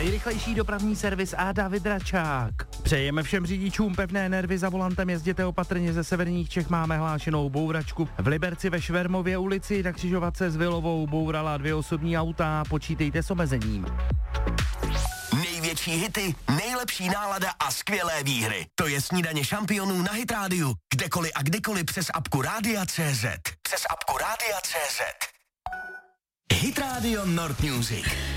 Nejrychlejší dopravní servis a David Račák. Přejeme všem řidičům pevné nervy za volantem, jezděte opatrně, ze severních Čech máme hlášenou bouračku. V Liberci ve Švermově ulici na křižovatce s Vilovou bourala 2 osobní auta, počítejte s omezením. Největší hity, nejlepší nálada a skvělé výhry. To je Snídaně šampionů na Hit Rádiu. Kdekoliv a kdykoliv přes apku Rádia.cz. Přes apku Rádia.cz. Hit Radio Nord Music.